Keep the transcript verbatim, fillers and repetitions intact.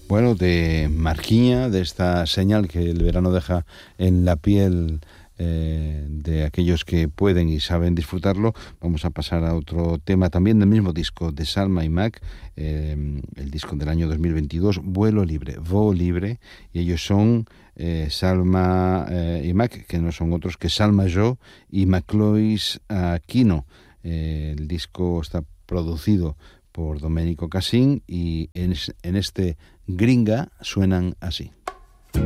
Bueno, de Marquiña, de esta señal que el verano deja en la piel eh, de aquellos que pueden y saben disfrutarlo, vamos a pasar a otro tema también del mismo disco de Salma y Mac, eh, el disco del año dos mil veintidós, Vuelo Libre, Voo Libre, y ellos son eh, Salma eh, y Mac, que no son otros que Salma Jo y Maclois Aquino. Eh, el disco está producido por Domenico Cassin y en, en este Gringa suenan así.